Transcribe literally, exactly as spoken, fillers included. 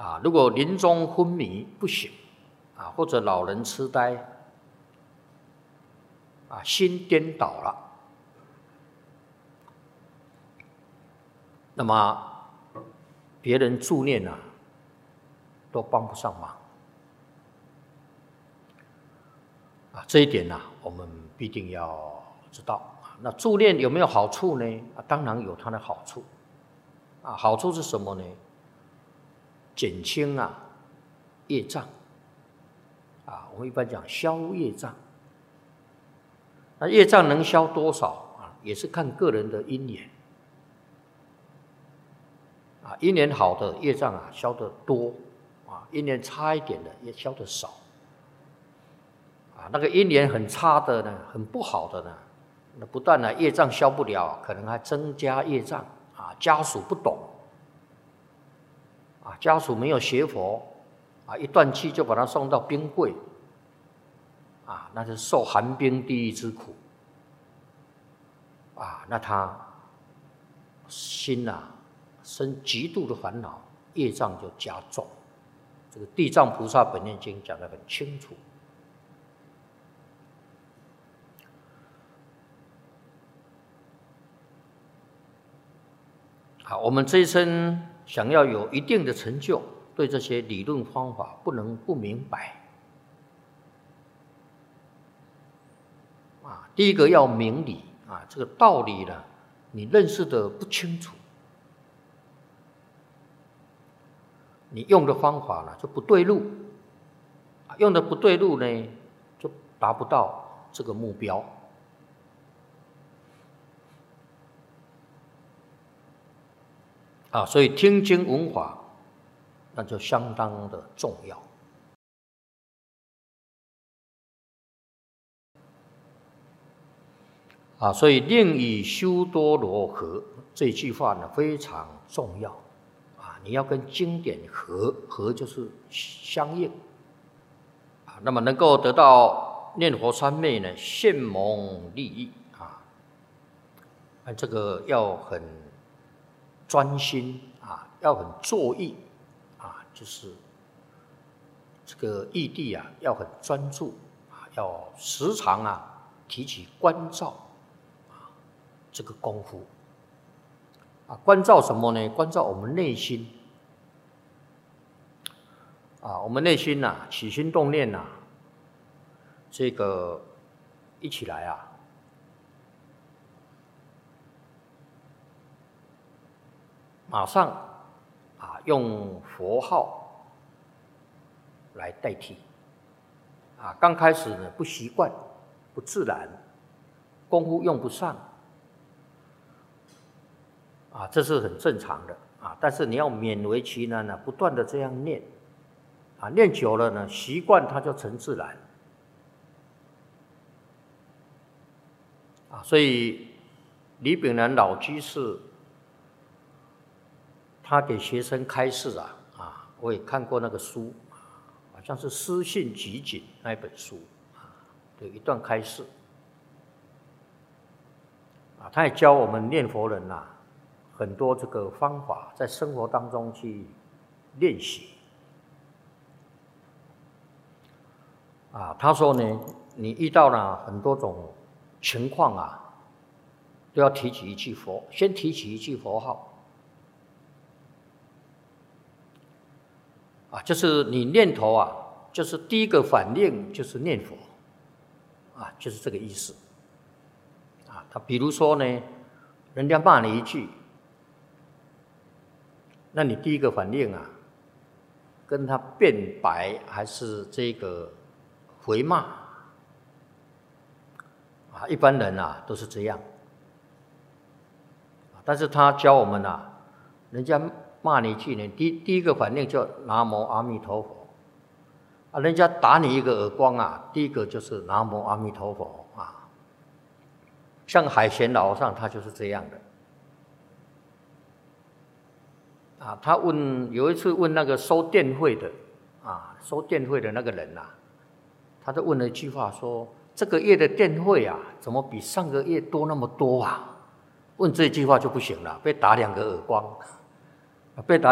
啊，如果临终昏迷不醒，啊，或者老人痴呆，啊，心颠倒了，那么别人助念啊，都帮不上忙。啊，这一点呢、啊，我们必定要知道。那助念有没有好处呢？啊，当然有它的好处。啊，好处是什么呢？减轻啊业障。啊，我们一般讲消业障。那业障能消多少啊？也是看个人的因缘。啊，因缘好的业障啊消得多，啊，因缘差一点的也消得少。啊，那个因缘很差的呢，很不好的呢，那不但呢业障消不了，可能还增加业障。啊，家属不懂，啊，家属没有学佛，啊，一断气就把他送到冰柜，啊，那是受寒冰地狱之苦。啊，那他心啊生极度的烦恼，业障就加重。这个《地藏菩萨本愿经》讲得很清楚。好，我们这一生想要有一定的成就，对这些理论方法不能不明白。啊，第一个要明理啊，这个道理呢，你认识的不清楚，你用的方法呢就不对路，用的不对路呢，就达不到这个目标。啊，所以听经闻法，那就相当的重要。啊，所以令以修多罗合这句话呢非常重要。啊，你要跟经典合，合就是相应。啊，那么能够得到念佛三昧呢，现蒙利益啊。啊，这个要很专心啊，要很作意啊，就是这个义谛啊，要很专注啊，要时常啊提起关照啊这个功夫啊，关照什么呢？关照我们内心啊，我们内心呐、啊，起心动念呐、啊，这个一起来啊。马上啊，用佛号来代替啊。刚开始呢不习惯，不自然，功夫用不上啊，这是很正常的啊。但是你要勉为其难呢，不断的这样念啊，念久了呢，习惯它就成自然啊。所以李炳南老居士他给学生开示啊，啊，我也看过那个书，好像是《私信集锦》那一本书，啊，有一段开示，啊，他也教我们念佛人呐、啊，很多这个方法，在生活当中去练习。啊，他说呢，你遇到了很多种情况啊，都要提起一句佛，先提起一句佛号。啊，就是你念头啊，就是第一个反应就是念佛，啊，就是这个意思。啊，他比如说呢，人家骂你一句，那你第一个反应啊，跟他辩白还是这个回骂？啊，一般人啊都是这样。但是他教我们啊，人家骂你一句呢，第第一个反应就南无阿弥陀佛，啊，人家打你一个耳光啊，第一个就是南无阿弥陀佛啊。像海贤老和尚他就是这样的，啊，他问有一次问那个收电费的，啊，收电费的那个人呐、啊，他就问了一句话说：这个月的电费啊，怎么比上个月多那么多啊？问这句话就不行了，被打两个耳光，被打。